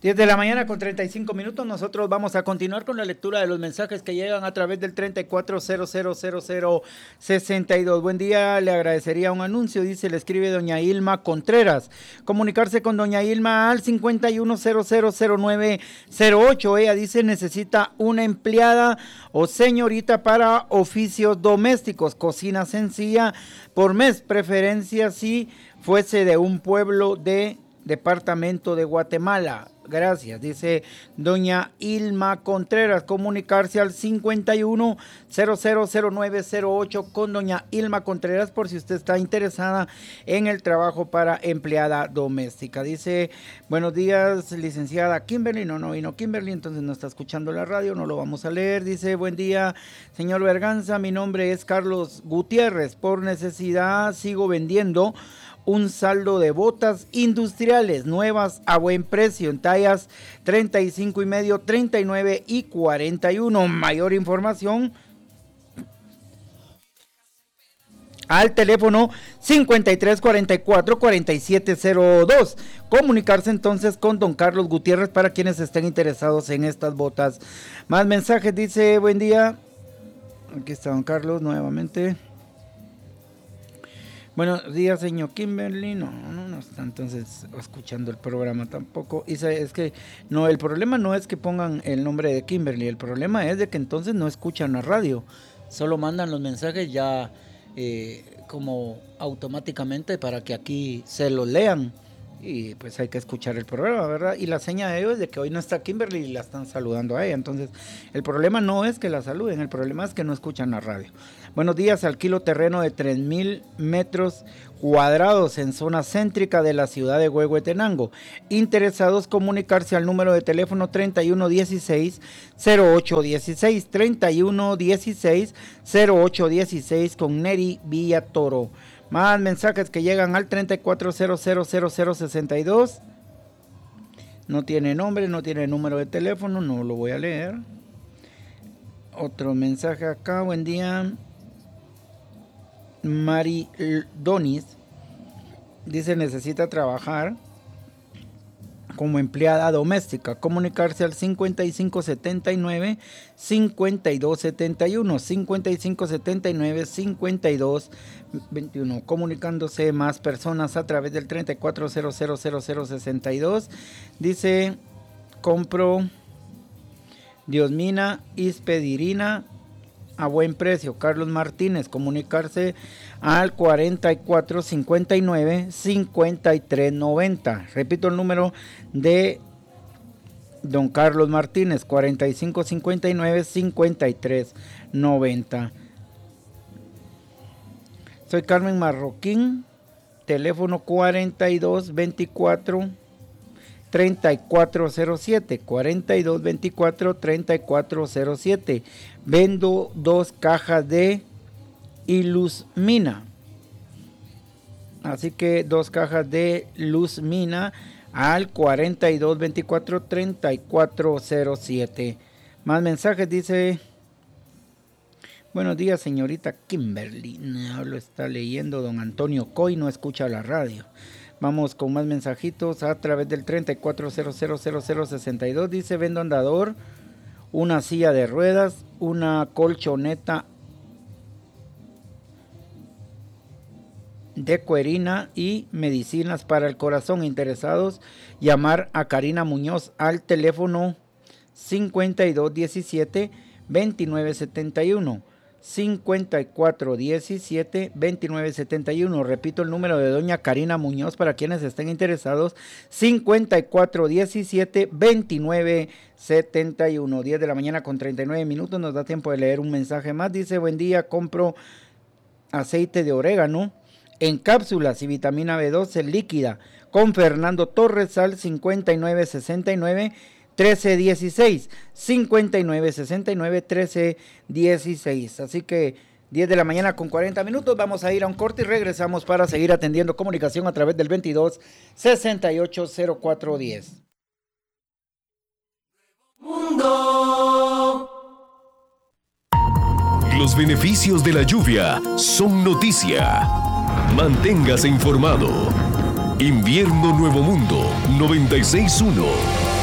10 de la mañana con 35 minutos, nosotros vamos a continuar con la lectura de los mensajes que llegan a través del 34000062. Buen día, le agradecería un anuncio, dice, le escribe doña Ilma Contreras. Comunicarse con doña Ilma al 51000908. Ella dice, necesita una empleada o señorita para oficios domésticos, cocina sencilla por mes, preferencia si fuese de un pueblo de departamento de Guatemala. Gracias, dice doña Ilma Contreras. Comunicarse al 51000908 con doña Ilma Contreras por si usted está interesada en el trabajo para empleada doméstica. Dice, buenos días, licenciada Kimberly. No vino Kimberly, entonces no está escuchando la radio, no lo vamos a leer. Dice, buen día, señor Berganza, mi nombre es Carlos Gutiérrez. Por necesidad sigo vendiendo un saldo de botas industriales nuevas a buen precio en tallas 35 y medio, 39 y 41. Mayor información al teléfono 5344-4702. Comunicarse entonces con don Carlos Gutiérrez para quienes estén interesados en estas botas. Más mensajes, dice, buen día. Aquí está don Carlos nuevamente. Buenos días, señor Kimberly. No está entonces escuchando el programa tampoco. Y es que no, el problema no es que pongan el nombre de Kimberly, el problema es de que entonces no escuchan la radio, solo mandan los mensajes ya como automáticamente para que aquí se los lean. Y pues hay que escuchar el programa, ¿verdad? Y la seña de ellos es de que hoy no está Kimberly y la están saludando a ella. Entonces, el problema no es que la saluden, el problema es que no escuchan la radio. Buenos días, alquilo terreno de 3,000 metros cuadrados en zona céntrica de la ciudad de Huehuetenango. Interesados, comunicarse al número de teléfono 3116-0816, 3116-0816 con Neri Villatoro. Más mensajes que llegan al 34000062. No tiene nombre, no tiene número de teléfono, no lo voy a leer. Otro mensaje acá, buen día. Mari Donis dice, necesita trabajar como empleada doméstica. Comunicarse al 5579-5271, 5579-5221. Comunicándose más personas a través del 34000062. Dice, compro diosmina, ispedirina a buen precio. Carlos Martínez. Comunicarse al 4459-5390. Repito el número de don Carlos Martínez, 4559-5390. Soy Carmen Marroquín, teléfono 4224-3407, 4224-3407. Vendo 2 cajas de Iluzmina. Así que 2 cajas de Luzmina al 4224-3407. Más mensajes, dice, buenos días, señorita Kimberly. No lo está leyendo don Antonio Coy, no escucha la radio. Vamos con más mensajitos a través del 34000062. Dice, vendo andador, una silla de ruedas, una colchoneta de cuerina y medicinas para el corazón. Interesados, llamar a Karina Muñoz al teléfono 5217-2971. 5417-2971. Repito el número de doña Karina Muñoz para quienes estén interesados, 5417-2971. 10 de la mañana con 39 minutos, nos da tiempo de leer un mensaje más. Dice, buen día, compro aceite de orégano en cápsulas y vitamina B12 líquida con Fernando Torres al 5969-1316, 5969-1316. Así que 10 de la mañana con 40 minutos, vamos a ir a un corte y regresamos para seguir atendiendo comunicación a través del 22680410. Mundo. Los beneficios de la lluvia son noticia. Manténgase informado. Invierno Nuevo Mundo 96.1.